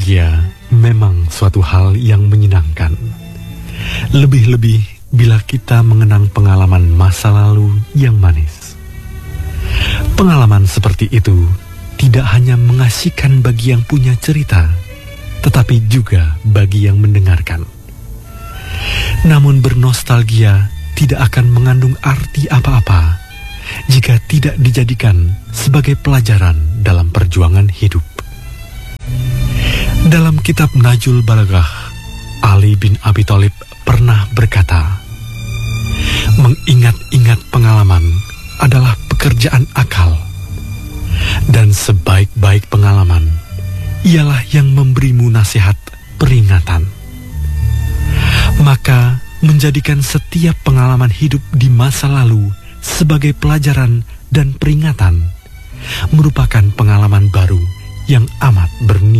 Nostalgia memang suatu hal yang menyenangkan. Lebih-lebih bila kita mengenang pengalaman masa lalu yang manis. Pengalaman seperti itu tidak hanya mengasihkan bagi yang punya cerita, tetapi juga bagi yang mendengarkan. Namun bernostalgia tidak akan mengandung arti apa-apa jika tidak dijadikan sebagai pelajaran dalam perjuangan hidup. Dalam kitab Najul Balaghah, Ali bin Abi Thalib pernah berkata, mengingat-ingat pengalaman adalah pekerjaan akal, dan sebaik-baik pengalaman ialah yang memberimu nasihat peringatan. Maka menjadikan setiap pengalaman hidup di masa lalu sebagai pelajaran dan peringatan merupakan pengalaman baru yang amat bernilai.